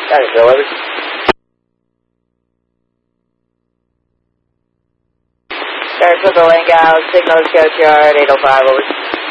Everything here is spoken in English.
Sarasville, over. Sarasville, going out, signal is Coast Yard, 805, over.